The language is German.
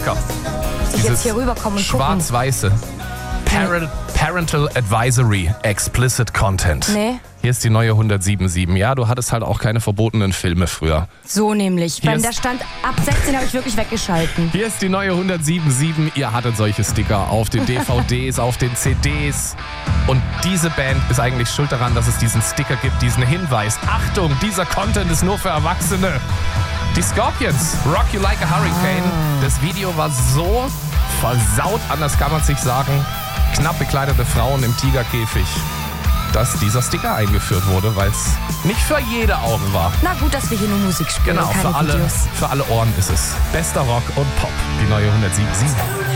Muss ich jetzt hier rüberkommen und gucken? Schwarz-weiße. Parental Advisory, Explicit Content. Nee. Hier ist die neue 107.7. Ja, du hattest halt auch keine verbotenen Filme früher. So nämlich. Beim der stand ab 16 habe ich wirklich weggeschalten. Hier ist die neue 107.7. Ihr hattet solche Sticker auf den DVDs, auf den CDs. Und diese Band ist eigentlich schuld daran, dass es diesen Sticker gibt, diesen Hinweis. Achtung, dieser Content ist nur für Erwachsene. Die Scorpions, Rock You Like a Hurricane. Das Video war so versaut, anders kann man es nicht sagen. Knapp bekleidete Frauen im Tigerkäfig. Dass dieser Sticker eingeführt wurde, weil es nicht für jede Augen war. Na gut, dass wir hier nur Musik spielen, Genau, keine Videos. für alle Ohren ist es. Bester Rock und Pop, die neue 107.7.